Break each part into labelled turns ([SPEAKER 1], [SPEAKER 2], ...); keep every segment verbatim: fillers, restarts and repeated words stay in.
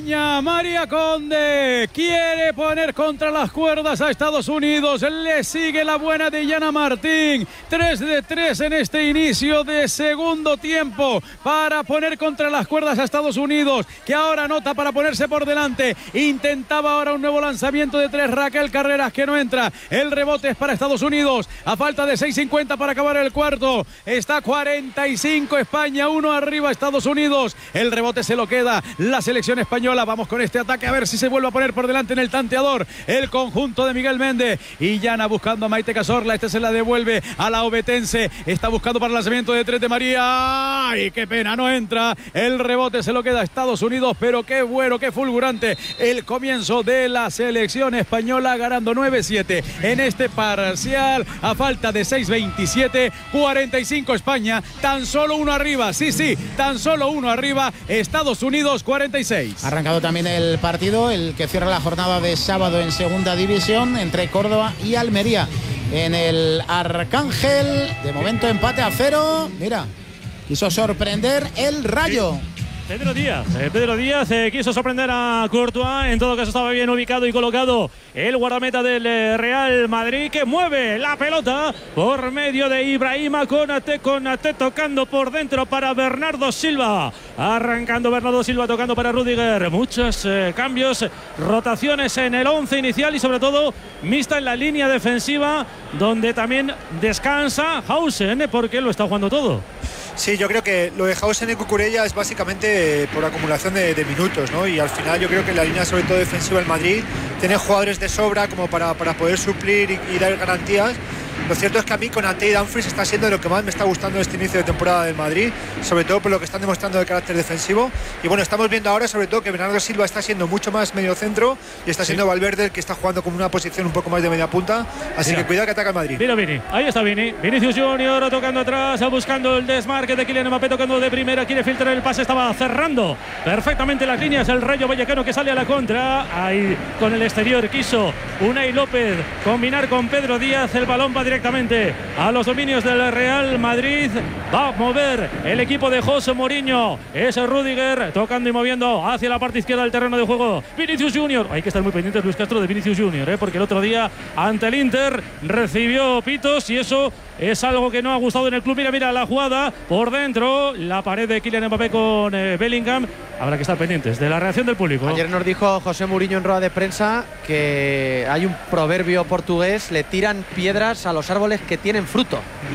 [SPEAKER 1] España. María Conde quiere poner contra las cuerdas a Estados Unidos. Le sigue la buena de Yana Martín. tres de tres en este inicio de segundo tiempo para poner contra las cuerdas a Estados Unidos, que ahora anota para ponerse por delante. Intentaba ahora un nuevo lanzamiento de tres Raquel Carreras, que no entra. El rebote es para Estados Unidos a falta de seis cincuenta para acabar el cuarto. Está cuarenta y cinco España, uno arriba Estados Unidos. El rebote se lo queda la selección española. Vamos con este ataque a ver si se vuelve a poner por delante en el tanteador el conjunto de Miguel Méndez. Y Yana buscando a Maite Cazorla. Este se la devuelve a la obetense. Está buscando para el lanzamiento de tres de María. ¡Ay, qué pena! No entra. El rebote se lo queda a Estados Unidos, pero qué bueno, qué fulgurante el comienzo de la selección española, ganando nueve siete en este parcial a falta de seis veintisiete. cuarenta y cinco España, tan solo uno arriba. Sí, sí, tan solo uno arriba. Estados Unidos cuarenta y seis.
[SPEAKER 2] Ha arrancado también el partido, el que cierra la jornada de sábado en segunda división entre Córdoba y Almería. En el Arcángel, de momento empate a cero. Mira, quiso sorprender el Rayo.
[SPEAKER 3] Pedro Díaz, eh, Pedro Díaz eh, quiso sorprender a Courtois. En todo caso estaba bien ubicado y colocado el guardameta del eh, Real Madrid, que mueve la pelota por medio de Ibrahima Konate, Konate tocando por dentro para Bernardo Silva, arrancando Bernardo Silva, tocando para Rudiger. Muchos eh, cambios, rotaciones en el once inicial y sobre todo mixta en la línea defensiva, donde también descansa Hausen, eh, porque lo está jugando todo.
[SPEAKER 4] Sí, yo creo que lo de Hausen y Cucurella es básicamente por acumulación de, de minutos, ¿no? Y al final yo creo que la línea, sobre todo defensiva, del Madrid tiene jugadores de sobra como para, para poder suplir y, y dar garantías. Lo cierto es que a mí Konate y Dumfries está siendo de lo que más me está gustando este inicio de temporada del Madrid, sobre todo por lo que están demostrando de carácter defensivo. Y bueno, estamos viendo ahora sobre todo que Bernardo Silva está siendo mucho más medio centro y está siendo sí. Valverde el que está jugando con una posición un poco más de media punta. Así mira, que cuidado que ataca el Madrid.
[SPEAKER 3] Mira Vini, ahí está Vini, Vinicius Junior tocando atrás, buscando el desmarque de Kylian Mbappé, tocando de primera, quiere filtrar el pase, estaba cerrando perfectamente las líneas el Rayo Vallecano, que sale a la contra. Ahí con el exterior quiso Unai López combinar con Pedro Díaz, el balón va directamente a los dominios del Real Madrid. Va a mover el equipo de José Mourinho. Es Rudiger tocando y moviendo hacia la parte izquierda del terreno de juego. Vinicius Junior. Hay que estar muy pendientes, Luis Castro, de Vinicius Junior, ¿eh? porque el otro día ante el Inter recibió pitos y eso es algo que no ha gustado en el club. Mira, mira la jugada por dentro, la pared de Kylian Mbappé con eh, Bellingham. Habrá que estar pendientes de la reacción del público.
[SPEAKER 5] Ayer nos dijo José Mourinho en rueda de prensa que hay un proverbio portugués: le tiran piedras a los árboles que tienen fruto.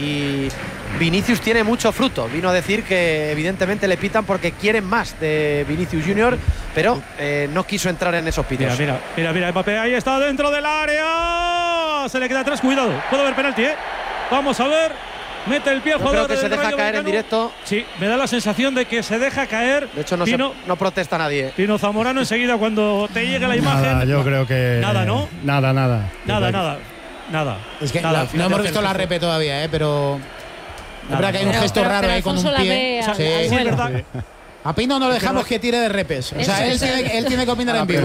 [SPEAKER 5] Y Vinicius tiene mucho fruto. Vino a decir que evidentemente le pitan porque quieren más de Vinicius Junior, pero eh, no quiso entrar en esos pitos.
[SPEAKER 3] Mira, mira, mira, mira, Mbappé ahí está dentro del área. Se le queda atrás, cuidado. Puede haber penalti, ¿eh? Vamos a ver. Mete el pie al jugador.
[SPEAKER 5] Creo que se deja
[SPEAKER 3] Rayo
[SPEAKER 5] caer
[SPEAKER 3] Vallecano.
[SPEAKER 5] En directo.
[SPEAKER 3] Sí, me da la sensación de que se deja caer.
[SPEAKER 5] De hecho, no,
[SPEAKER 3] Pino,
[SPEAKER 5] se, no protesta nadie.
[SPEAKER 3] Pino Zamorano enseguida cuando te llegue la imagen.
[SPEAKER 6] Nada, yo creo que.
[SPEAKER 3] Nada, ¿no?
[SPEAKER 6] Nada, nada.
[SPEAKER 3] Nada, nada. Nada.
[SPEAKER 2] Es que
[SPEAKER 3] nada,
[SPEAKER 2] la, no hemos visto la repe todavía, ¿eh? pero. Es verdad que hay un
[SPEAKER 7] pero,
[SPEAKER 2] gesto
[SPEAKER 7] pero,
[SPEAKER 2] raro
[SPEAKER 7] pero
[SPEAKER 2] ahí con un pie.
[SPEAKER 7] Al,
[SPEAKER 2] sí,
[SPEAKER 7] al
[SPEAKER 2] sí,
[SPEAKER 3] es verdad.
[SPEAKER 6] Sí.
[SPEAKER 2] A Pino no le dejamos que tire de repes. O sea, él tiene, él tiene que opinar en vivo.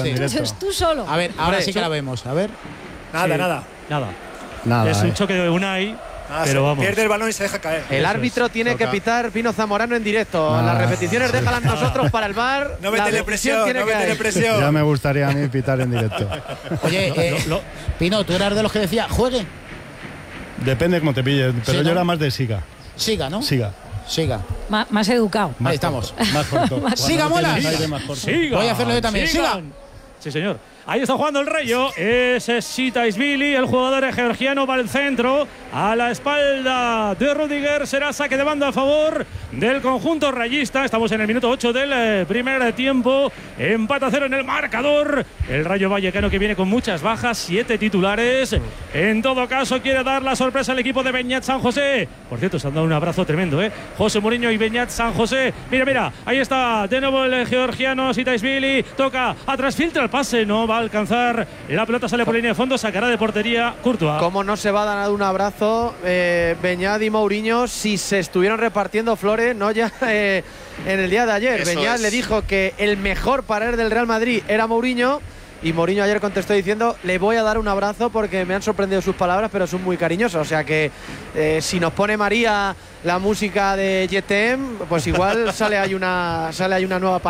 [SPEAKER 7] Tú solo.
[SPEAKER 2] A ver, ahora sí que la vemos. A ver.
[SPEAKER 4] Nada,
[SPEAKER 3] sí.
[SPEAKER 4] nada.
[SPEAKER 3] Nada.
[SPEAKER 6] Nada.
[SPEAKER 3] Es un
[SPEAKER 6] eh.
[SPEAKER 3] choque de Unai.
[SPEAKER 4] Nada,
[SPEAKER 3] pero vamos.
[SPEAKER 4] Pierde el balón y se deja caer.
[SPEAKER 5] El
[SPEAKER 3] Eso
[SPEAKER 5] árbitro
[SPEAKER 3] es.
[SPEAKER 5] tiene
[SPEAKER 6] Toca.
[SPEAKER 5] que pitar Pino Zamorano en directo.
[SPEAKER 6] Nada.
[SPEAKER 5] Las repeticiones déjalas nosotros para el V A R.
[SPEAKER 4] No
[SPEAKER 5] La
[SPEAKER 4] métele
[SPEAKER 5] decisión
[SPEAKER 4] presión,
[SPEAKER 5] tiene
[SPEAKER 4] no
[SPEAKER 5] que
[SPEAKER 4] métele
[SPEAKER 5] ir.
[SPEAKER 4] presión.
[SPEAKER 6] Ya me gustaría a mí pitar en directo.
[SPEAKER 2] Oye, eh,
[SPEAKER 3] Lo- lo-
[SPEAKER 2] Pino, tú eras de los que decía, juegue.
[SPEAKER 6] Depende cómo te pilles, pero
[SPEAKER 2] Sí,
[SPEAKER 6] yo
[SPEAKER 2] ¿no?
[SPEAKER 6] era más de siga.
[SPEAKER 2] Siga, ¿no?
[SPEAKER 6] Siga.
[SPEAKER 2] Siga.
[SPEAKER 7] Ma- más educado.
[SPEAKER 6] Más
[SPEAKER 2] Ahí estamos.
[SPEAKER 6] corto, más corto.
[SPEAKER 7] Más-
[SPEAKER 2] Siga,
[SPEAKER 6] Cuando
[SPEAKER 2] mola.
[SPEAKER 6] tienes aire, más corto.
[SPEAKER 3] Siga.
[SPEAKER 2] Voy a hacerlo yo también.
[SPEAKER 3] Sigan. Sí, señor. Ahí está jugando el Rayo. Ese es Sitaisvili, el jugador georgiano, va al centro. A la espalda de Rudiger. Será saque de banda a favor del conjunto rayista. Estamos en el minuto ocho del eh, primer tiempo. Empate a cero en el marcador. El Rayo Vallecano, que viene con muchas bajas, siete titulares. En todo caso, quiere dar la sorpresa al equipo de Beñat San José. Por cierto, se han dado un abrazo tremendo, ¿eh? José Mourinho y Beñat San José. Mira, mira, ahí está de nuevo el georgiano Sitaisvili. Toca atrás, filtra el pase. No va a alcanzar. La pelota sale por línea de fondo, sacará de portería Courtois.
[SPEAKER 5] ¿Cómo no se va a dar un abrazo eh, Beñat y Mourinho si se estuvieron repartiendo flores? No ya eh, en el día de ayer.
[SPEAKER 8] Eso
[SPEAKER 5] Beñat
[SPEAKER 8] es.
[SPEAKER 5] le dijo que el mejor para él del Real Madrid era Mourinho. Y Mourinho ayer contestó diciendo: le voy a dar un abrazo porque me han sorprendido sus palabras, pero son muy cariñosas. O sea que eh, si nos pone María la música de J T M, pues igual sale ahí una, sale ahí una nueva